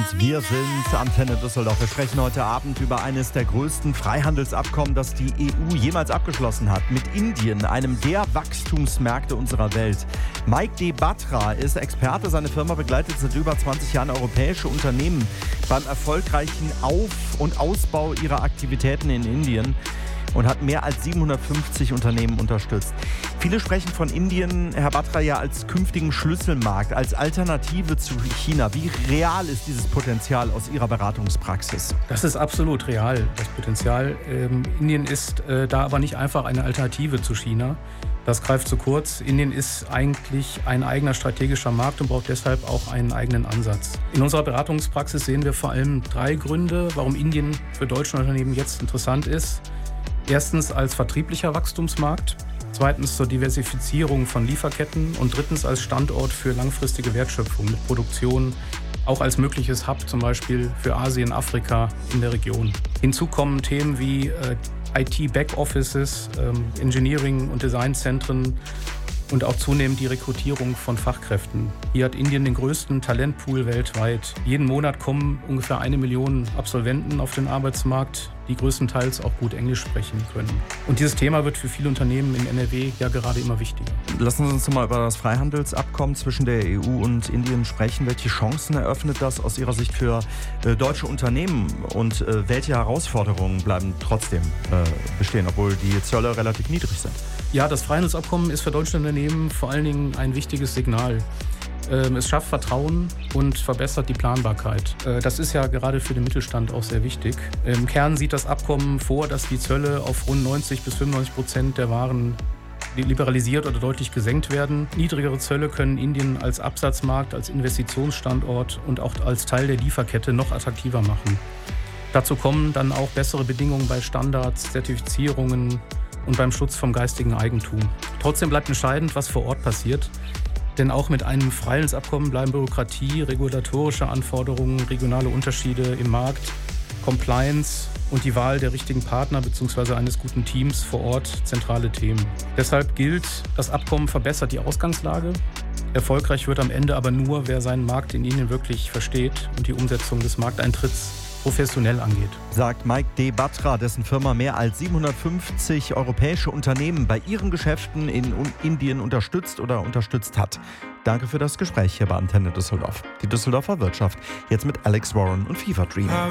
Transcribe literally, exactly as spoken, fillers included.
Und wir sind Antenne Düsseldorf. Wir sprechen heute Abend über eines der größten Freihandelsabkommen, das die E U jemals abgeschlossen hat. Mit Indien, einem der Wachstumsmärkte unserer Welt. Mike De Batra ist Experte. Seine Firma begleitet seit über zwanzig Jahren europäische Unternehmen beim erfolgreichen Auf- und Ausbau ihrer Aktivitäten in Indien und hat mehr als siebenhundertfünfzig Unternehmen unterstützt. Viele sprechen von Indien, Herr Batra, ja als künftigen Schlüsselmarkt, als Alternative zu China. Wie real ist dieses Potenzial aus Ihrer Beratungspraxis? Das ist absolut real, das Potenzial. Ähm, Indien ist äh, da aber nicht einfach eine Alternative zu China. Das greift zu kurz. Indien ist eigentlich ein eigener strategischer Markt und braucht deshalb auch einen eigenen Ansatz. In unserer Beratungspraxis sehen wir vor allem drei Gründe, warum Indien für deutsche Unternehmen jetzt interessant ist. Erstens als vertrieblicher Wachstumsmarkt, zweitens zur Diversifizierung von Lieferketten und drittens als Standort für langfristige Wertschöpfung mit Produktion, auch als mögliches Hub zum Beispiel für Asien, Afrika in der Region. Hinzu kommen Themen wie äh, I T-Backoffices, ähm, Engineering- und Designzentren und auch zunehmend die Rekrutierung von Fachkräften. Hier hat Indien den größten Talentpool weltweit. Jeden Monat kommen ungefähr eine Million Absolventen auf den Arbeitsmarkt, die größtenteils auch gut Englisch sprechen können. Und dieses Thema wird für viele Unternehmen in N R W ja gerade immer wichtiger. Lassen Sie uns mal über das Freihandelsabkommen zwischen der E U und Indien sprechen. Welche Chancen eröffnet das aus Ihrer Sicht für äh, deutsche Unternehmen und äh, welche Herausforderungen bleiben trotzdem äh, bestehen, obwohl die Zölle relativ niedrig sind? Ja, das Freihandelsabkommen ist für deutsche Unternehmen vor allen Dingen ein wichtiges Signal. Es schafft Vertrauen und verbessert die Planbarkeit. Das ist ja gerade für den Mittelstand auch sehr wichtig. Im Kern sieht das Abkommen vor, dass die Zölle auf rund neunzig bis fünfundneunzig Prozent der Waren liberalisiert oder deutlich gesenkt werden. Niedrigere Zölle können Indien als Absatzmarkt, als Investitionsstandort und auch als Teil der Lieferkette noch attraktiver machen. Dazu kommen dann auch bessere Bedingungen bei Standards, Zertifizierungen und beim Schutz vom geistigen Eigentum. Trotzdem bleibt entscheidend, was vor Ort passiert. Denn auch mit einem Freihandelsabkommen bleiben Bürokratie, regulatorische Anforderungen, regionale Unterschiede im Markt, Compliance und die Wahl der richtigen Partner bzw. eines guten Teams vor Ort zentrale Themen. Deshalb gilt, das Abkommen verbessert die Ausgangslage. Erfolgreich wird am Ende aber nur, wer seinen Markt in Indien wirklich versteht und die Umsetzung des Markteintritts professionell angeht. Sagt Mike De Batra, dessen Firma mehr als siebenhundertfünfzig europäische Unternehmen bei ihren Geschäften in Indien unterstützt oder unterstützt hat. Danke für das Gespräch hier bei Antenne Düsseldorf. Die Düsseldorfer Wirtschaft, jetzt mit Alex Warren und Fever Dream.